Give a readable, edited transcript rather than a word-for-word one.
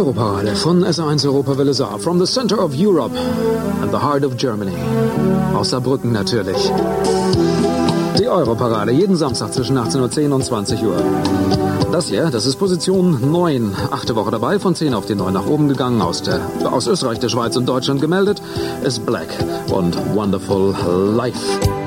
Europarade von SR1 Europawelle Saar. From the center of Europe and the heart of Germany. Aus Saarbrücken natürlich. Die Europarade, jeden Samstag zwischen 18:10 Uhr und 20 Uhr. Das hier, das ist Position 9. 8. Woche dabei, von 10 auf die 9 nach oben gegangen, aus Österreich, der Schweiz und Deutschland gemeldet, ist Black und Wonderful Life.